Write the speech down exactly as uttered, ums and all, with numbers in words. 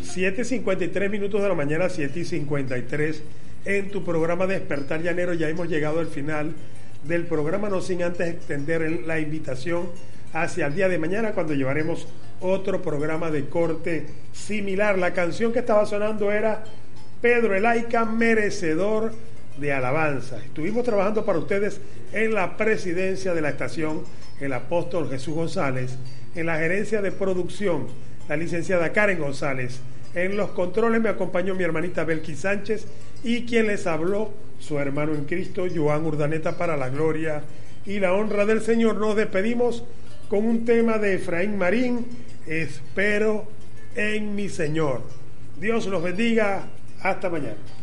siete y cincuenta y tres minutos de la mañana, siete y cincuenta y tres, en tu programa Despertar Llanero. Ya hemos llegado al final del programa, no sin antes extender la invitación hacia el día de mañana, cuando llevaremos otro programa de corte similar. La canción que estaba sonando era Pedro Elaica, Merecedor de Alabanza. Estuvimos trabajando para ustedes en la presidencia de la estación el apóstol Jesús González, en la gerencia de producción la licenciada Karen González, en los controles me acompañó mi hermanita Belkis Sánchez, y quien les habló, su hermano en Cristo, Joan Urdaneta, para la gloria y la honra del Señor. Nos despedimos con un tema de Efraín Marín, Espero en mi Señor. Dios los bendiga, hasta mañana.